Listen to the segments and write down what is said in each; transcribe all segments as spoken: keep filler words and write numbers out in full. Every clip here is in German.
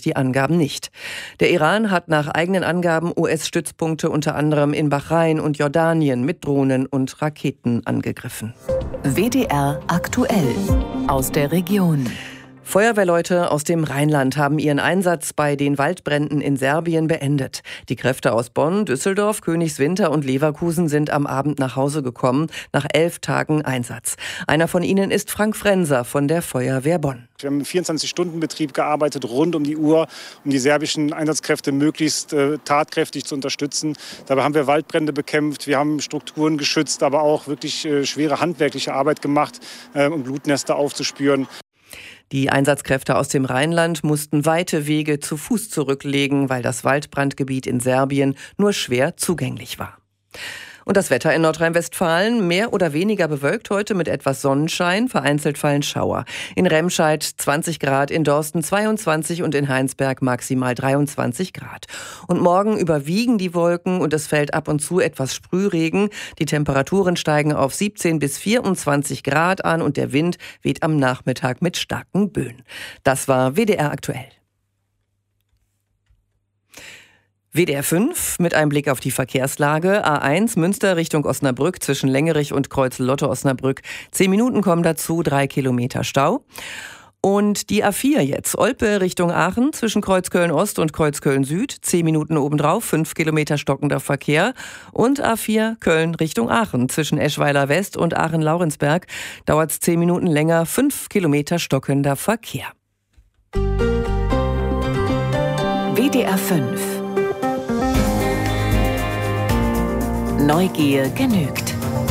die Angaben nicht. Der Iran hat nach eigenen Angaben U S-Stützpunkte unter anderem in Bahrain und Jordanien mit Drohnen und Raketen angegriffen. W D R aktuell aus der Region. Feuerwehrleute aus dem Rheinland haben ihren Einsatz bei den Waldbränden in Serbien beendet. Die Kräfte aus Bonn, Düsseldorf, Königswinter und Leverkusen sind am Abend nach Hause gekommen, nach elf Tagen Einsatz. Einer von ihnen ist Frank Frenser von der Feuerwehr Bonn. Wir haben im vierundzwanzig-Stunden-Betrieb gearbeitet, rund um die Uhr, um die serbischen Einsatzkräfte möglichst äh, tatkräftig zu unterstützen. Dabei haben wir Waldbrände bekämpft, wir haben Strukturen geschützt, aber auch wirklich äh, schwere handwerkliche Arbeit gemacht, äh, um Blutnester aufzuspüren. Die Einsatzkräfte aus dem Rheinland mussten weite Wege zu Fuß zurücklegen, weil das Waldbrandgebiet in Serbien nur schwer zugänglich war. Und das Wetter in Nordrhein-Westfalen mehr oder weniger bewölkt heute mit etwas Sonnenschein, vereinzelt fallen Schauer. In Remscheid zwanzig Grad, in Dorsten zweiundzwanzig und in Heinsberg maximal dreiundzwanzig Grad. Und morgen überwiegen die Wolken und es fällt ab und zu etwas Sprühregen. Die Temperaturen steigen auf siebzehn bis vierundzwanzig Grad an und der Wind weht am Nachmittag mit starken Böen. Das war W D R aktuell. W D R fünf mit einem Blick auf die Verkehrslage. A eins Münster Richtung Osnabrück zwischen Längerich und Kreuz-Lotte-Osnabrück. Zehn Minuten kommen dazu, drei Kilometer Stau. Und die A vier jetzt, Olpe Richtung Aachen zwischen Kreuzköln-Ost und Kreuzköln-Süd. Zehn Minuten obendrauf, fünf Kilometer stockender Verkehr. Und A vier Köln Richtung Aachen zwischen Eschweiler-West und Aachen-Laurensberg. Dauert es zehn Minuten länger, fünf Kilometer stockender Verkehr. W D R fünf. Neugier genügt.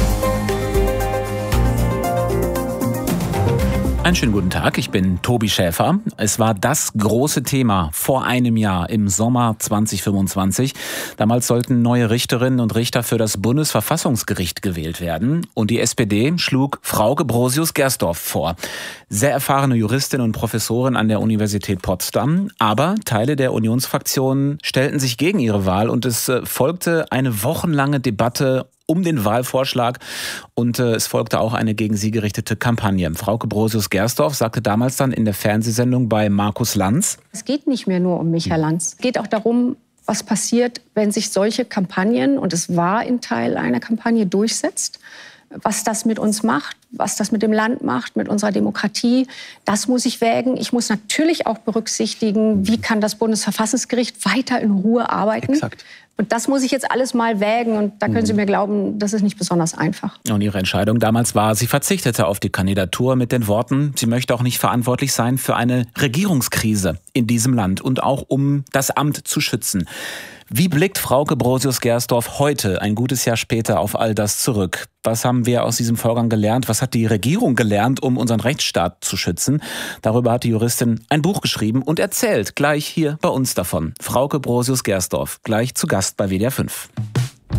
Einen schönen guten Tag, ich bin Tobi Schäfer. Es war das große Thema vor einem Jahr im Sommer zwanzig fünfundzwanzig. Damals sollten neue Richterinnen und Richter für das Bundesverfassungsgericht gewählt werden. Und die S P D schlug Frauke Brosius-Gersdorf vor. Sehr erfahrene Juristin und Professorin an der Universität Potsdam. Aber Teile der Unionsfraktion stellten sich gegen ihre Wahl und es folgte eine wochenlange Debatte um den Wahlvorschlag und äh, es folgte auch eine gegen sie gerichtete Kampagne. Frauke Brosius-Gersdorf sagte damals dann in der Fernsehsendung bei Markus Lanz: Es geht nicht mehr nur um Michael Lanz. Es geht auch darum, was passiert, wenn sich solche Kampagnen, und es war in Teil einer Kampagne, durchsetzt. Was das mit uns macht, was das mit dem Land macht, mit unserer Demokratie, das muss ich wägen. Ich muss natürlich auch berücksichtigen, wie kann das Bundesverfassungsgericht weiter in Ruhe arbeiten. Exakt. Und das muss ich jetzt alles mal wägen. Und da können Sie mir glauben, das ist nicht besonders einfach. Und ihre Entscheidung damals war, sie verzichtete auf die Kandidatur mit den Worten, sie möchte auch nicht verantwortlich sein für eine Regierungskrise in diesem Land und auch um das Amt zu schützen. Wie blickt Frauke Brosius-Gersdorf heute, ein gutes Jahr später, auf all das zurück? Was haben wir aus diesem Vorgang gelernt? Was hat die Regierung gelernt, um unseren Rechtsstaat zu schützen? Darüber hat die Juristin ein Buch geschrieben und erzählt gleich hier bei uns davon. Frauke Brosius-Gersdorf, gleich zu Gast bei W D R fünf.